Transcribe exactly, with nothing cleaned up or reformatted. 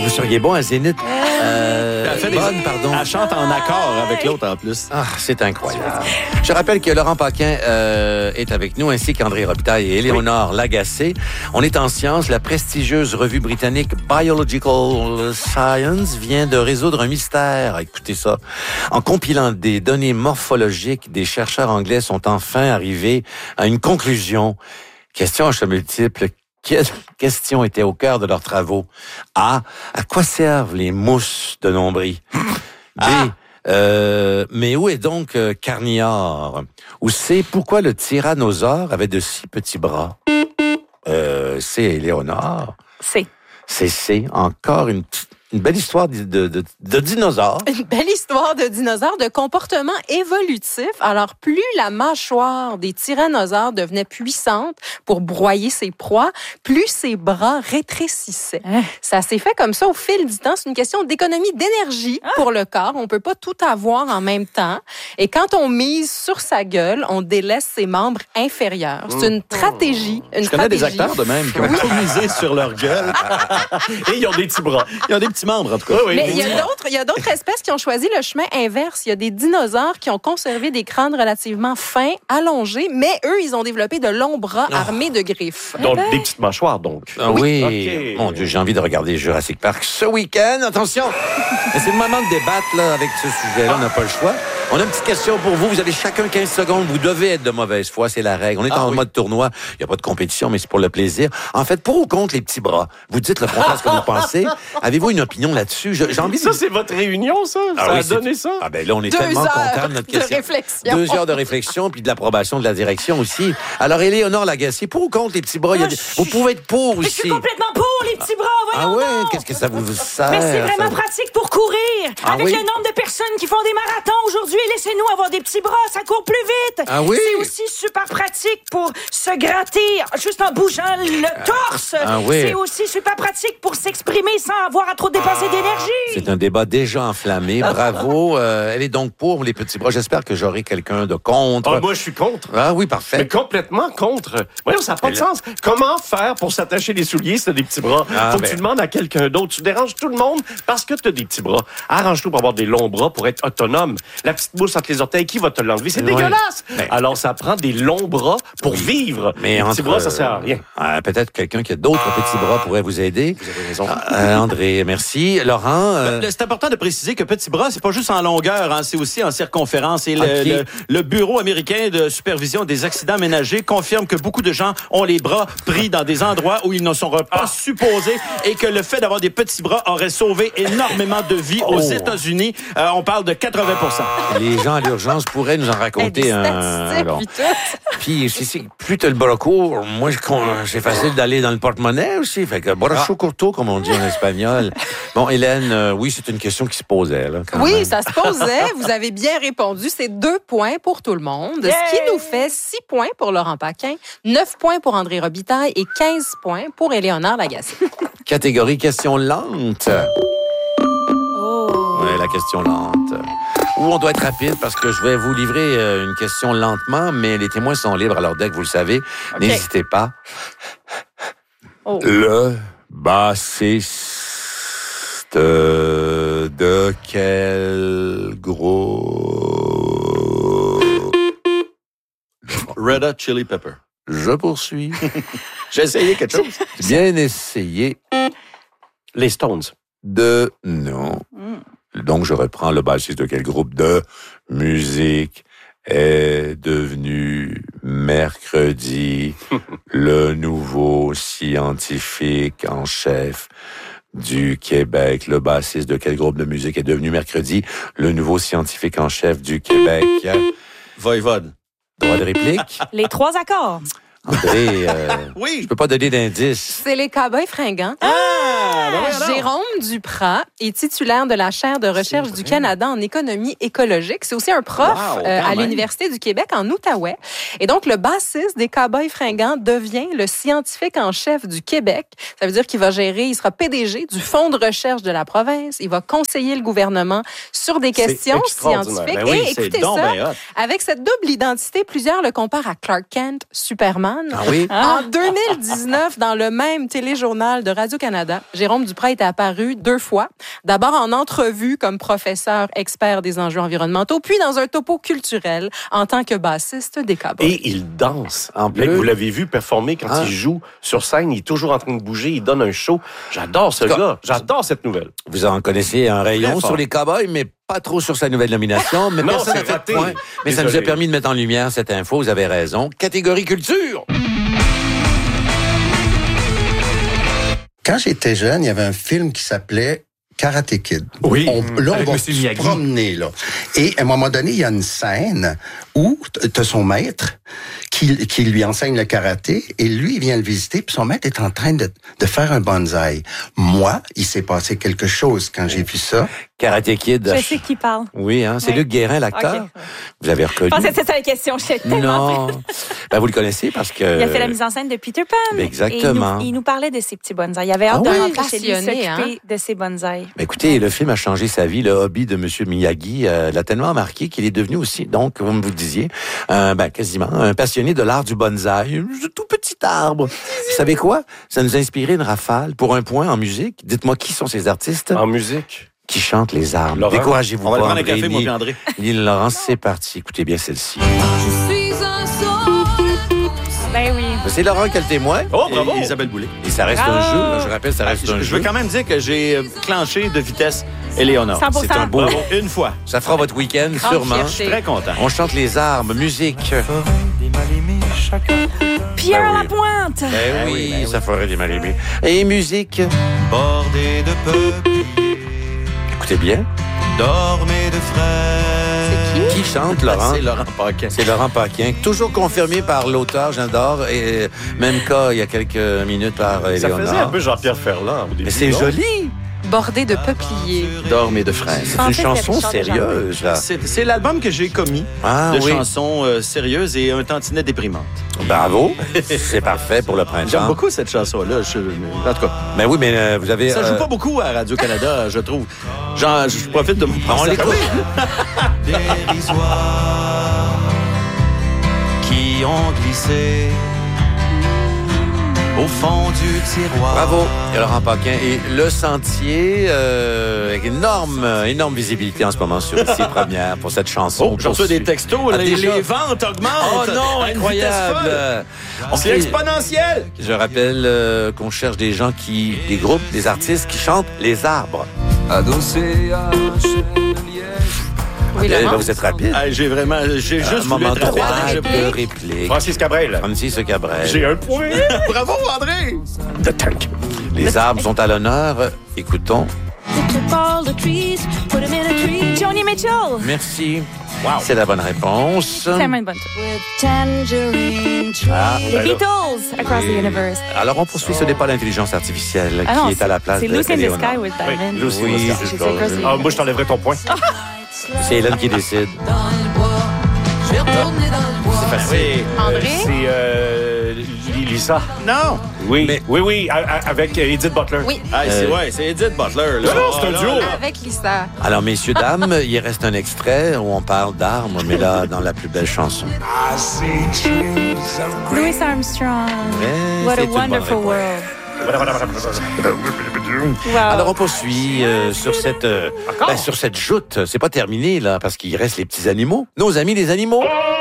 Vous seriez bon à Zénith. Euh, Elle fait des- bonne, pardon. Elle chante en accord avec l'autre en plus. Ah, c'est incroyable. Je rappelle que Laurent Paquin euh, est avec nous, ainsi qu'André Robitaille et Éléonore Lagacé. On est en sciences. La prestigieuse revue britannique Biological Science vient de résoudre un mystère. Écoutez ça. En compilant des données morphologiques, des chercheurs anglais sont enfin arrivés à une conclusion. Question à choix multiple. Quelle question était au cœur de leurs travaux? A. À quoi servent les mousses de nombril? B. Euh, mais où est donc euh, Carnior? Ou C. Pourquoi le tyrannosaure avait de si petits bras? Euh, C. Éléonore. C'est C'est C. Encore une, petite- une belle histoire de, de, de, de dinosaures. une belle histoire de dinosaures, de comportement évolutif. Alors, plus la mâchoire des tyrannosaures devenait puissante pour broyer ses proies, plus ses bras rétrécissaient. Hein? Ça s'est fait comme ça au fil du temps. C'est une question d'économie d'énergie pour le corps. On peut pas tout avoir en même temps. Et quand on mise sur sa gueule, on délaisse ses membres inférieurs. C'est une stratégie. Une Je connais des stratégie. acteurs de même qui ont tout misé sur leur gueule. Et ils ont des petits bras. Ils ont des petits membres, en tout cas. Mais il y a d'autres, il y a d'autres espèces qui ont choisi le chemin inverse. Il y a des dinosaures qui ont conservé des crânes relativement fins, allongés, mais eux, ils ont développé de longs bras armés de griffes. Donc, des petites mâchoires, donc. Ah oui. Ok. Mon Dieu, j'ai envie de regarder Jurassic Park ce week-end. Attention! Mais c'est le moment de débattre là, avec ce sujet-là. On n'a pas le choix. On a une petite question pour vous. Vous avez chacun quinze secondes. Vous devez être de mauvaise foi. C'est la règle. On est Ah en oui. mode tournoi. Il n'y a pas de compétition, mais c'est pour le plaisir. En fait, pour ou contre les petits bras? Vous dites le contraire de ce que vous pensez. Avez-vous une opinion là-dessus? Je- J'ai envie de... Ça, c'est votre réunion, ça? Ah ça oui, a c'est- donné ça? Ah ben là, on est Deux tellement heures content de notre de question. réflexion. Deux heures de réflexion, puis de l'approbation de la direction aussi. Alors, Éléonore Lagacé, pour ou contre les petits bras? Il y a des- Vous pouvez être pour Je aussi. suis complètement pour les petits bras, Ah voyons ouais? donc. Qu'est-ce que ça vous sert? Mais c'est vraiment ça? pratique pour courir. Ah Avec oui? le nombre de personnes qui font des marathons aujourd'hui, laissez-nous avoir des petits bras, ça court plus vite. Ah oui? C'est aussi super pratique pour se gratter juste en bougeant le torse. ah oui. C'est aussi super pratique pour s'exprimer sans avoir à trop dépenser d'énergie. C'est un débat déjà enflammé. Bravo. Euh, elle est donc pour les petits bras. J'espère que j'aurai quelqu'un de contre. Ah, moi, je suis contre. Ah oui, Mais parfait. complètement contre. Voyons, ça n'a pas de Mais là- sens. Comment faire pour s'attacher les souliers si t'as des petits bras? Ah, Faut que ben- tu demandes à quelqu'un d'autre. Tu déranges tout le monde parce que t'as des petits bras. Arrange-toi pour avoir des longs bras pour être autonome. La petite mousse entre les orteils, qui va te l'enlever? C'est Ouais. dégueulasse! Ben- Alors, ça prend des longs bras pour vivre. Mais les entre, petits bras, ça sert à rien. euh, peut-être quelqu'un qui a d'autres petits bras pourrait vous aider. Vous avez raison. Euh, André, merci. Laurent, euh, Le- C'est important de préciser que petit bras, c'est pas juste en longueur, hein, c'est aussi en circonférence. Et le, Ok. le, le Bureau américain de supervision des accidents ménagers confirme que beaucoup de gens ont les bras pris dans des endroits où ils ne sont pas supposés et que le fait d'avoir des petits bras aurait sauvé énormément de vies aux Oh. États-Unis. Euh, on parle de quatre-vingts pour cent. les gens à l'urgence pourraient nous en Hey, raconter des un. statistiques, alors. puis tout. Puis, si, si, plus t'as le bras court, moi, je, con- c'est facile d'aller dans le porte-monnaie aussi. Fait que bracho curto, comme on dit en espagnol. Bon, Hélène, euh, oui, c'est une question qui se posait, là, quand Oui, même. ça se posait. Vous avez bien répondu. C'est deux points pour tout le monde. Ce qui Yay! nous fait six points pour Laurent Paquin, neuf points pour André Robitaille et quinze points pour Éléonore Lagacé. Catégorie question lente. Oh. Ouais, la question lente. Ou on doit être rapide parce que je vais vous livrer euh, une question lentement, mais les témoins sont libres. Alors, dès que vous le savez, n'hésitez pas. Oh. Le bassiste de quel groupe? Red Hot Chili Pepper. Je poursuis. J'ai essayé quelque chose. Bien essayé Les Stones. de... Non. Donc, je reprends le bassiste de quel groupe de musique est devenu mercredi le nouveau scientifique en chef du Québec. Le bassiste de quel groupe de musique est devenu mercredi le nouveau scientifique en chef du Québec? Voivode. Droit de réplique? Les trois accords. André, euh, Oui. je peux pas donner d'indice. C'est les Cowboys fringants. Ah, ben voyons donc. Jérôme Duprat est titulaire de la chaire de recherche du Canada en économie écologique. C'est aussi un prof Wow, euh, quand à même. l'Université du Québec en Outaouais. Et donc, le bassiste des Cowboys fringants devient le scientifique en chef du Québec. Ça veut dire qu'il va gérer, il sera P D G du Fonds de recherche de la province. Il va conseiller le gouvernement sur des C'est questions extraordinaire. scientifiques. Ben oui, Et c'est écoutez donc ça, ben hot. avec cette double identité, plusieurs le comparent à Clark Kent, Superman. Ah oui? En deux mille dix-neuf, dans le même téléjournal de Radio-Canada, Jérôme Duprat était apparu deux fois. D'abord en entrevue comme professeur expert des enjeux environnementaux, puis dans un topo culturel en tant que bassiste des Cowboys. Et il danse. En plus, vous l'avez vu performer quand Ah. il joue sur scène. Il est toujours en train de bouger. Il donne un show. J'adore ce En tout cas, gars. J'adore cette nouvelle. Vous en connaissez un rayon Très fort. sur les Cowboys, mais pas trop sur sa nouvelle nomination. Mais Non, personne n'a c'est fait raté. de point. Mais ça nous a Désolé. permis de mettre en lumière cette info. Vous avez raison. Catégorie culture. Quand j'étais jeune, il y avait un film qui s'appelait Karate Kid. Oui, On, là, avec on va Monsieur se Miyagi. promener, là. Et à un moment donné, il y a une scène où t'as son maître qui, qui lui enseigne le karaté et lui, il vient le visiter puis son maître est en train de, de faire un bonsaï. Moi, il s'est passé quelque chose quand j'ai vu ça. Karate Kid. Je sais qui parle. Oui, hein, c'est Oui. Luc Guérin, l'acteur. Ok. Vous l'avez reconnu. Je pensais que c'était ça la question. Je sais tellement. Non. Ben, vous le connaissez parce que... Il a fait la mise en scène de Peter Pan. Exactement. Et il nous, il nous parlait de ses petits bonsaïs. Il avait hâte Ah de oui, rentrer chez lui et passionné, s'occuper de ses bonsaïs. Ben, écoutez, le film a changé sa vie. Le hobby de M. Miyagi euh, l'a tellement marqué qu'il est devenu aussi, donc, comme vous le disiez, euh, ben, quasiment un passionné de l'art du bonsaï. Un tout petit arbre. Vous savez quoi? Ça nous a inspiré une rafale pour un point en musique. Dites-moi, qui sont ces artistes En musique. qui chantent les arbres? Laurent. Découragez-vous On va pas, aller prendre un André, café, moi ni- et André. ni Laurence, c'est parti. Écoutez bien celle-ci. Ben oui. C'est Laurent qui est le témoin. Oh, bravo! Et Isabelle Boulay. Et ça reste un Bravo. jeu. là. Je rappelle, ça reste Je, un je jeu. veux quand même dire que j'ai euh, clenché de vitesse Éléonore. cent pour cent. C'est un beau... Bravo, une fois. Ça fera votre week-end, Grande sûrement. fierté. Je suis très content. On chante les arbres, musique. Pierre Ben oui. Lapointe. Ben oui, ça ferait des mal-aimés. Et musique. Bordé de peuple, Écoutez bien. dormez de frères. Qui chante, Laurent? C'est Laurent Paquin. C'est Laurent Paquin. Toujours confirmé par l'auteur, j'adore. Et même cas, il y a quelques minutes par Ça Éléonore. faisait un peu Jean-Pierre Ferland au début. Mais c'est non? joli. Bordé de peupliers. Dormez de frères. C'est pensais une que chanson Richard Desjardins. sérieuse, là. C'est c'est l'album que j'ai commis Ah de oui. chansons euh, sérieuses et un tantinet déprimante. Bravo. C'est parfait pour le J'aime printemps. beaucoup cette chanson-là. Je- En tout cas, Mais oui, mais euh, vous avez... ça joue euh, pas beaucoup à Radio-Canada, je trouve. Genre, je profite de mon on l'écoute. Dérisoires qui ont glissé au fond du tiroir. Bravo, et Laurent Paquin. Et Le Sentier, euh, avec énorme, énorme visibilité en ce moment sur ici première pour cette chanson. Oh, j'en reçois des textos. Ah, les, déjà? les ventes augmentent. Oh non, à une vitesse incroyable! folle. C'est exponentiel. Je rappelle euh, qu'on cherche des gens qui, des groupes, des artistes qui chantent les arbres. Adossé à un chêne de liège. Oui, Eh ben, Laurent. vous êtes rapide. Ah, j'ai vraiment, j'ai Un juste voulu moment être trois rapide. de réplique. Francis Cabrel. Francis Cabrel. J'ai un point. Bravo, André. De tank. Les arbres sont à l'honneur. Écoutons. Joni Mitchell. Merci. C'est la bonne réponse. C'est tellement une bonne tune. Ah, Les ben là. Beatles, Across the Oui. Universe. Alors, on poursuit. Ce n'est pas l'intelligence artificielle Ah non, qui est à la place c'est de Lucy in the Éléonore. Sky with Diamond. Lucy in the Oui, Sky. c'est J'ai ça. dit Across the Ah, moi, je t'enlèverai ton point. C'est Hélène qui décide. C'est facile. André? C'est euh, Lisa. Non. Oui, Mais- oui, oui, a- a- avec Edith Butler. Oui, Ah, c'est Euh, ouais, c'est Edith Butler. Là. Non, non, c'est un Oh, là, duo. là. avec Lisa. Alors, messieurs, dames, il reste un extrait où on parle d'armes, mais là, dans la plus belle chanson. Louis Armstrong. Ouais, What c'est a une bonne wonderful réponse. world. Wow. Alors, on poursuit euh, sur cette euh, ben, sur cette joute. C'est pas terminé, là, parce qu'il reste les petits animaux. Nos amis les animaux.